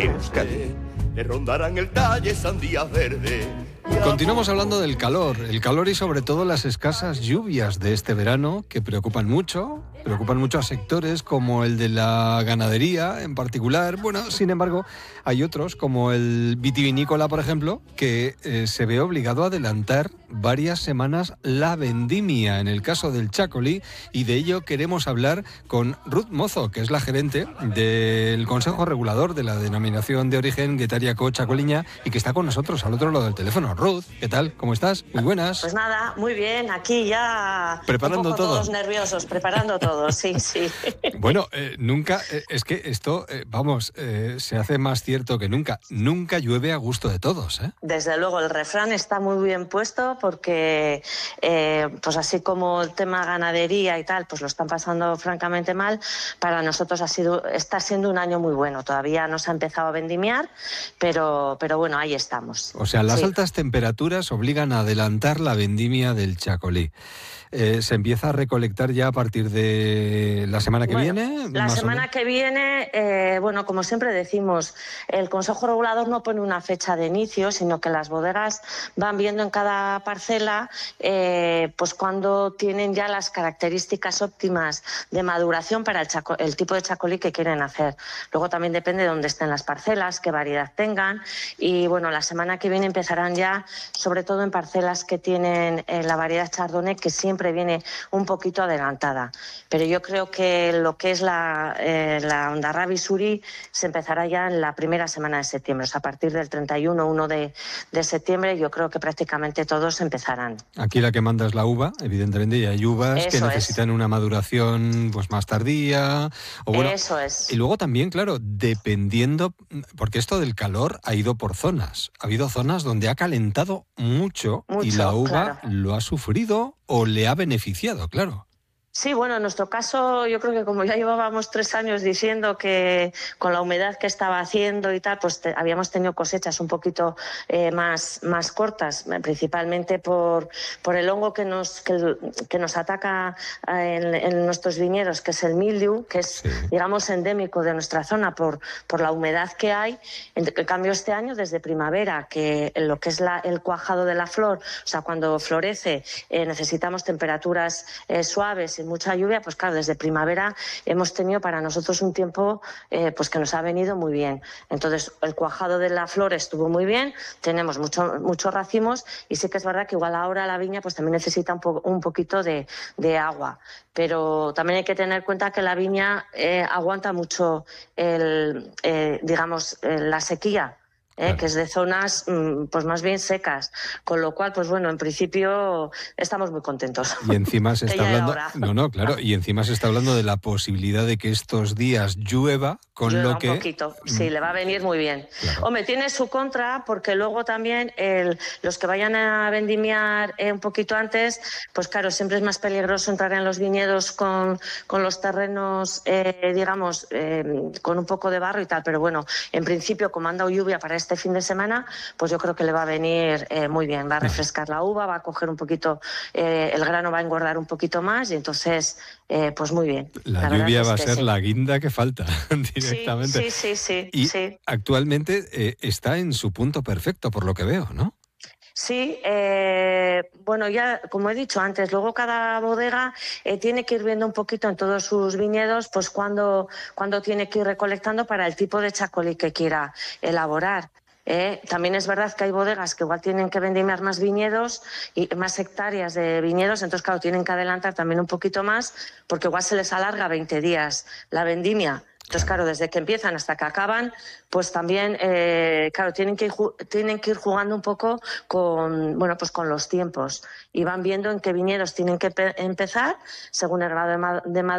Euskadi. Le rondarán el talle sandía verde. Continuamos hablando del calor y sobre todo las escasas lluvias de este verano que preocupan mucho a sectores como el de la ganadería en particular. Bueno, sin embargo, hay otros como el vitivinícola, por ejemplo, que se ve obligado a adelantar varias semanas la vendimia en el caso del chacolí, y de ello queremos hablar con Ruth Mozo, que es la gerente del Consejo Regulador de la Denominación de Origen Guetaria-Co-Chacoliña y que está con nosotros al otro lado del teléfono. Ruth, ¿qué tal? ¿Cómo estás? Muy buenas. Pues nada, muy bien, aquí ya preparando un poco todo. Todos nerviosos, preparando todo, sí. Bueno, nunca, es que esto, se hace más cierto que nunca. Nunca llueve a gusto de todos, ¿eh? Desde luego, el refrán está muy bien puesto porque, pues así como el tema ganadería y tal, pues lo están pasando francamente mal, para nosotros está siendo un año muy bueno. Todavía no se ha empezado a vendimiar, pero bueno, ahí estamos. O sea, las altas temperaturas obligan a adelantar la vendimia del chacolí. ¿Se empieza a recolectar ya a partir de la semana que viene? La semana que viene, como siempre decimos, el Consejo Regulador no pone una fecha de inicio, sino que las bodegas van viendo en cada parcela pues cuando tienen ya las características óptimas de maduración para el tipo de chacolí que quieren hacer. Luego también depende de dónde estén las parcelas, qué variedad tengan, y bueno, la semana que viene empezarán ya, sobre todo en parcelas que tienen la variedad Chardonnay, que siempre viene un poquito adelantada. Pero yo creo que lo que es la Ondarrabia Suri se empezará ya en la primera semana de septiembre. O sea, a partir del 1 de septiembre yo creo que prácticamente todos empezarán. Aquí la que manda es la uva, evidentemente, y hay uvas que necesitan una maduración pues más tardía. Eso es. Y luego también, claro, dependiendo, porque esto del calor ha ido por zonas. Ha habido zonas donde ha calentado mucho y la uva lo ha sufrido o le ha beneficiado, claro. Sí, bueno, en nuestro caso yo creo que como ya llevábamos 3 años diciendo que con la humedad que estaba haciendo y tal, pues habíamos tenido cosechas un poquito más cortas, principalmente por el hongo que nos ataca en nuestros viñedos, que es el mildew, que es, digamos, endémico de nuestra zona por la humedad que hay. En cambio, este año, desde primavera, que lo que es el cuajado de la flor, o sea, cuando florece, necesitamos temperaturas suaves, mucha lluvia, pues claro, desde primavera hemos tenido para nosotros un tiempo pues que nos ha venido muy bien. Entonces, el cuajado de la flor estuvo muy bien, tenemos muchos racimos, y sí que es verdad que igual ahora la viña pues también necesita un poquito de agua. Pero también hay que tener en cuenta que la viña aguanta mucho la sequía. Claro. Que es de zonas pues más bien secas, con lo cual, pues bueno, en principio estamos muy contentos. Y encima se está hablando, y encima se está hablando de la posibilidad de que estos días llueva, un poquito, sí, le va a venir muy bien. Claro. Hombre, tiene su contra, porque luego también los que vayan a vendimiar un poquito antes, pues claro, siempre es más peligroso entrar en los viñedos con los terrenos, con un poco de barro y tal, pero bueno, en principio, como han dado lluvia para este fin de semana, pues yo creo que le va a venir muy bien, va a refrescar la uva, va a coger un poquito, el grano va a engordar un poquito más, y entonces, pues muy bien. La lluvia va a ser la guinda que falta directamente. Sí. Y actualmente está en su punto perfecto, por lo que veo, ¿no? Sí, ya como he dicho antes, luego cada bodega tiene que ir viendo un poquito en todos sus viñedos pues cuando tiene que ir recolectando para el tipo de chacolí que quiera elaborar. También es verdad que hay bodegas que igual tienen que vendimiar más viñedos y más hectáreas de viñedos, entonces claro, tienen que adelantar también un poquito más, porque igual se les alarga 20 días la vendimia. Entonces, claro, desde que empiezan hasta que acaban, pues también, tienen que ir jugando un poco con los tiempos, y van viendo en qué viñedos tienen que empezar según el grado de maduración